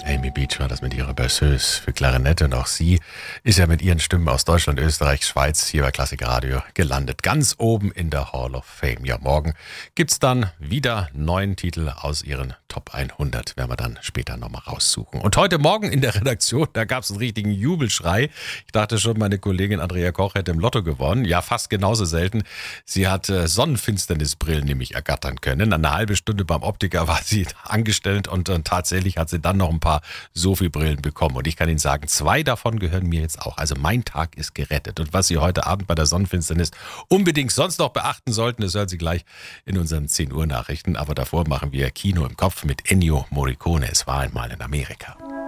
Amy Beach war das mit ihrer Berceuse für Klarinette und auch sie ist ja mit ihren Stimmen aus Deutschland, Österreich, Schweiz hier bei Klassik Radio gelandet. Ganz oben in der Hall of Fame. Ja, morgen gibt's dann wieder 9 Titel aus ihren Top 100. Werden wir dann später nochmal raussuchen. Und heute Morgen in der Redaktion, da gab's einen richtigen Jubelschrei. Ich dachte schon, meine Kollegin Andrea Koch hätte im Lotto gewonnen. Ja, fast genauso selten. Sie hat Sonnenfinsternisbrillen nämlich ergattern können. Eine halbe Stunde beim Optiker war sie angestellt und tatsächlich hat sie dann noch ein paar Sophie-Brillen bekommen. Und ich kann Ihnen sagen, 2 davon gehören mir jetzt auch. Also mein Tag ist gerettet. Und was Sie heute Abend bei der Sonnenfinsternis unbedingt sonst noch beachten sollten, das hören Sie gleich in unseren 10 Uhr Nachrichten. Aber davor machen wir Kino im Kopf mit Ennio Morricone. Es war einmal in Amerika.